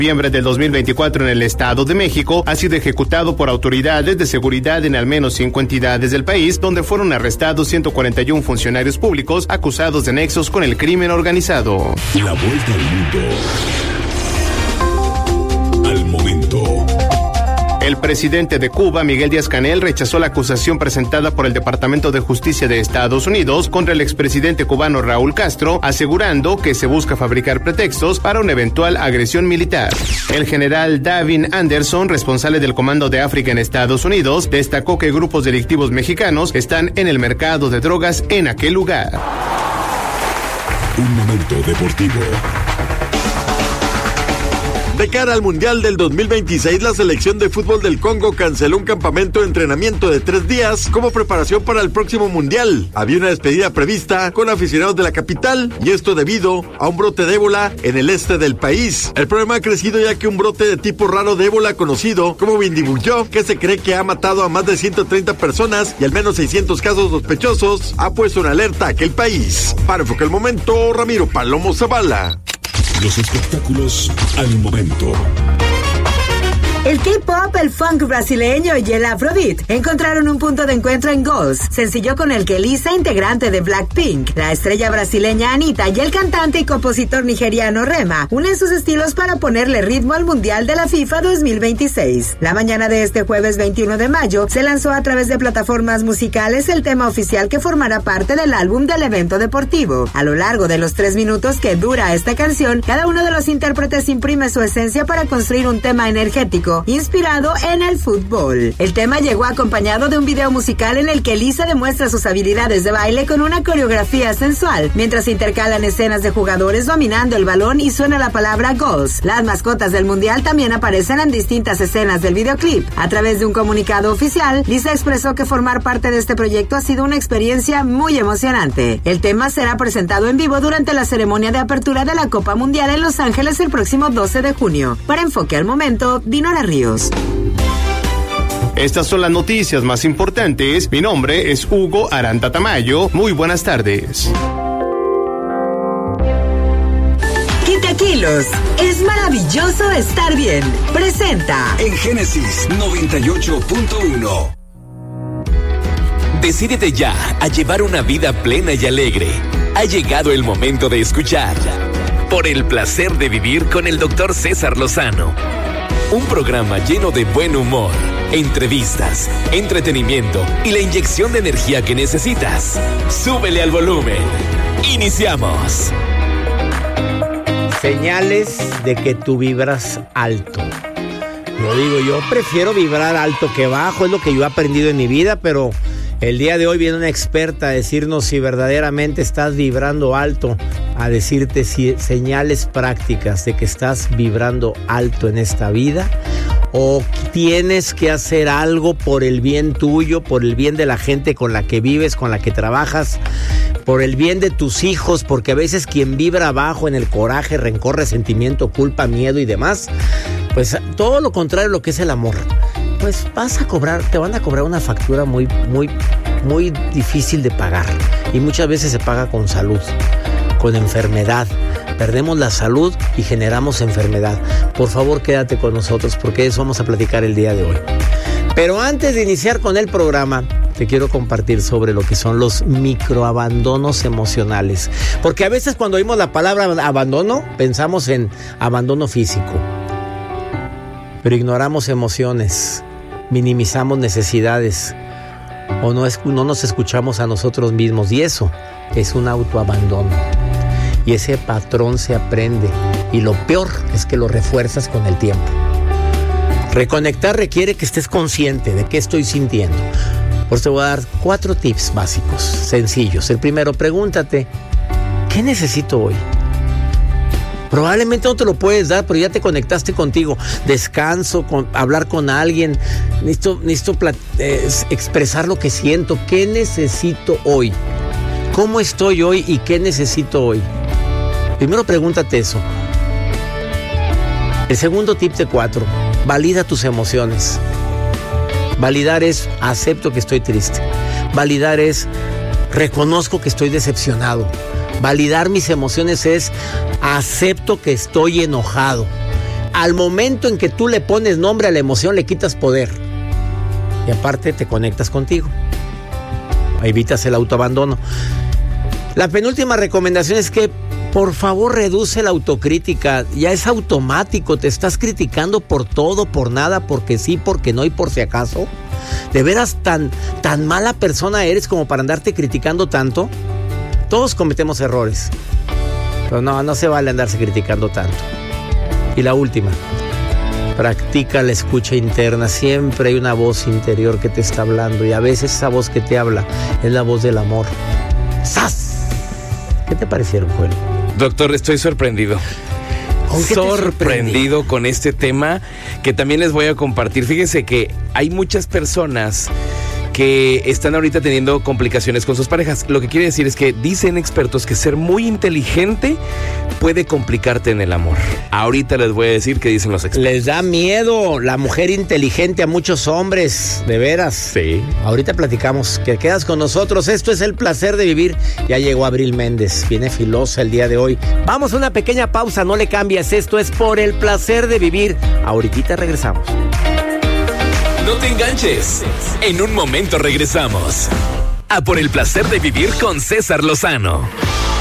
noviembre del 2024 en el Estado de México ha sido ejecutado por autoridades de seguridad en al menos 5 entidades del país, donde fueron arrestados 141 funcionarios públicos acusados de nexos con el crimen organizado. La vuelta al mundo al momento. El presidente de Cuba, Miguel Díaz-Canel, rechazó la acusación presentada por el Departamento de Justicia de Estados Unidos contra el expresidente cubano Raúl Castro, asegurando que se busca fabricar pretextos para una eventual agresión militar. El general Davin Anderson, responsable del Comando de África en Estados Unidos, destacó que grupos delictivos mexicanos están en el mercado de drogas en aquel lugar. Un momento deportivo. De cara al Mundial del 2026, la selección de fútbol del Congo canceló un campamento de entrenamiento de 3 días como preparación para el próximo Mundial. Había una despedida prevista con aficionados de la capital, y esto debido a un brote de ébola en el este del país. El problema ha crecido ya que un brote de tipo raro de ébola conocido como Bundibugyo, que se cree que ha matado a más de 130 personas y al menos 600 casos sospechosos, ha puesto en alerta a aquel país. Para Enfoque el Momento, Ramiro Palomo Zavala. Los espectáculos al momento. El K-pop, el funk brasileño y el afrobeat encontraron un punto de encuentro en Goals, sencillo con el que Lisa, integrante de Blackpink, la estrella brasileña Anitta y el cantante y compositor nigeriano Rema unen sus estilos para ponerle ritmo al Mundial de la FIFA 2026. La mañana de este jueves 21 de mayo se lanzó a través de plataformas musicales el tema oficial que formará parte del álbum del evento deportivo. A lo largo de los 3 minutos que dura esta canción, cada uno de los intérpretes imprime su esencia para construir un tema energético inspirado en el fútbol. El tema llegó acompañado de un video musical en el que Lisa demuestra sus habilidades de baile con una coreografía sensual, mientras se intercalan escenas de jugadores dominando el balón y suena la palabra goals. Las mascotas del mundial también aparecen en distintas escenas del videoclip. A través de un comunicado oficial, Lisa expresó que formar parte de este proyecto ha sido una experiencia muy emocionante. El tema será presentado en vivo durante la ceremonia de apertura de la Copa Mundial en Los Ángeles el próximo 12 de junio. Para Enfoque al Momento, Dinora Ríos. Estas son las noticias más importantes. Mi nombre es Hugo Aranda Tamayo. Muy buenas tardes. Quitaquilos, es maravilloso estar bien. Presenta En Génesis 98.1. Decídete ya a llevar una vida plena y alegre. Ha llegado el momento de escuchar Por el placer de vivir con el Dr. César Lozano. Un programa lleno de buen humor, entrevistas, entretenimiento y la inyección de energía que necesitas. Súbele al volumen. Iniciamos. Señales de que tú vibras alto. Yo prefiero vibrar alto que bajo, es lo que yo he aprendido en mi vida, pero el día de hoy viene una experta a decirnos si verdaderamente estás vibrando alto, a decirte si señales prácticas de que estás vibrando alto en esta vida o tienes que hacer algo por el bien tuyo, por el bien de la gente con la que vives, con la que trabajas, por el bien de tus hijos, porque a veces quien vibra bajo en el coraje, rencor, resentimiento, culpa, miedo y demás, pues todo lo contrario a lo que es el amor. Pues te van a cobrar una factura muy difícil de pagar. Y muchas veces se paga con salud, con enfermedad. Perdemos la salud y generamos enfermedad. Por favor, quédate con nosotros porque de eso vamos a platicar el día de hoy. Pero antes de iniciar con el programa, te quiero compartir sobre lo que son los microabandonos emocionales. Porque a veces cuando oímos la palabra abandono, pensamos en abandono físico. Pero ignoramos emociones, minimizamos necesidades o no nos escuchamos a nosotros mismos, y eso es un autoabandono. Y ese patrón se aprende y lo peor es que lo refuerzas con el tiempo. Reconectar requiere que estés consciente de qué estoy sintiendo. Por eso te voy a dar 4 tips básicos, sencillos. El primero, pregúntate, ¿qué necesito hoy? Probablemente no te lo puedes dar, pero ya te conectaste contigo. Descanso, hablar con alguien. Necesito expresar lo que siento. ¿Qué necesito hoy? ¿Cómo estoy hoy y qué necesito hoy? Primero pregúntate eso. El segundo tip de 4. Valida tus emociones. Validar es acepto que estoy triste. Validar es reconozco que estoy decepcionado. Validar mis emociones es acepto que estoy enojado. al momento en que tú le pones nombre a la emoción, le quitas poder. Y aparte te conectas contigo. Evitas el autoabandono. La penúltima recomendación es que, por favor, reduce la autocrítica. Ya es automático, te estás criticando por todo, por nada, porque sí, porque no y por si acaso. ¿De veras tan mala persona eres como para andarte criticando tanto? Todos cometemos errores, pero no se vale andarse criticando tanto. Y la última, practica la escucha interna. Siempre hay una voz interior que te está hablando, y a veces esa voz que te habla es la voz del amor. ¡Sas! ¿Qué te parecieron, Joel? Doctor, estoy sorprendido. Sorprendido con este tema que también les voy a compartir. Fíjense que hay muchas personas que están ahorita teniendo complicaciones con sus parejas. Lo que quiere decir es que dicen expertos que ser muy inteligente puede complicarte en el amor. Ahorita les voy a decir qué dicen los expertos. Les da miedo la mujer inteligente a muchos hombres, de veras. Sí. Ahorita platicamos. Que quedas con nosotros. Esto es El Placer de Vivir. Ya llegó Abril Méndez. Viene filosa el día de hoy. Vamos a una pequeña pausa. No le cambies. Esto es Por el Placer de Vivir. Ahorita regresamos. No te enganches. En un momento regresamos a Por el Placer de Vivir con César Lozano.